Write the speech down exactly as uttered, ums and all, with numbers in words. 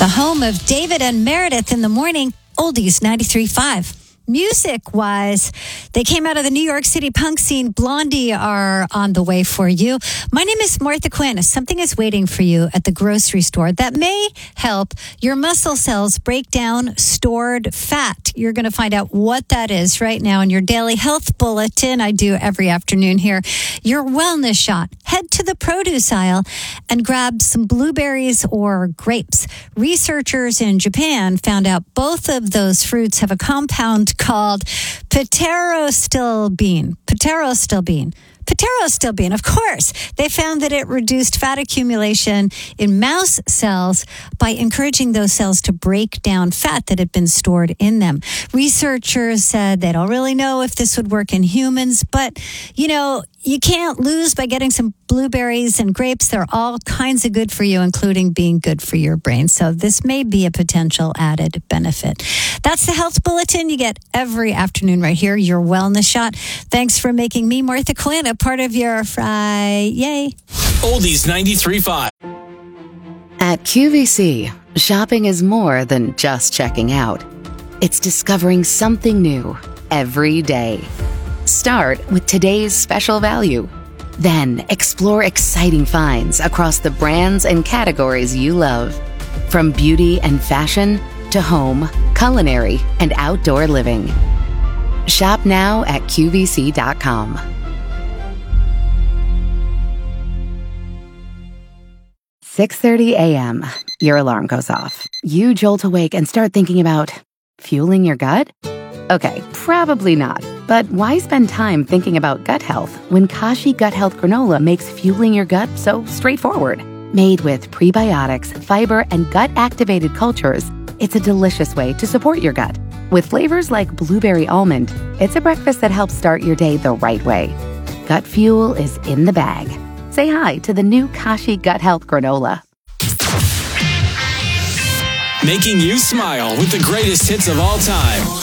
The home of David and Meredith in the morning, Oldies ninety-three point five. Music-wise, they came out of the New York City punk scene. Blondie are on the way for you. My name is Martha Quinn. Something is waiting for you at the grocery store that may help your muscle cells break down stored fat. You're going to find out what that is right now in your daily health bulletin I do every afternoon here. Your wellness shot. Head to the produce aisle and grab some blueberries or grapes. Researchers in Japan found out both of those fruits have a compound called pterostilbene. Pterostilbene. Pterostilbene, of course. They found that it reduced fat accumulation in mouse cells by encouraging those cells to break down fat that had been stored in them. Researchers said they don't really know if this would work in humans, but, you know, you can't lose by getting some blueberries and grapes. They're all kinds of good for you, including being good for your brain. So this may be a potential added benefit. That's the Health Bulletin you get every afternoon right here, your wellness shot. Thanks for making me, Martha Quinn, a part of your Friday. Yay. Oldies ninety-three point five. At Q V C, shopping is more than just checking out. It's discovering something new every day. Start with today's special value. Then explore exciting finds across the brands and categories you love. From beauty and fashion to home, culinary, and outdoor living. Shop now at Q V C dot com. six thirty a.m. Your alarm goes off. You jolt awake and start thinking about fueling your gut? Okay, probably not. But why spend time thinking about gut health when Kashi Gut Health Granola makes fueling your gut so straightforward? Made with prebiotics, fiber, and gut-activated cultures, it's a delicious way to support your gut. With flavors like blueberry almond, it's a breakfast that helps start your day the right way. Gut fuel is in the bag. Say hi to the new Kashi Gut Health Granola. Making you smile with the greatest hits of all time.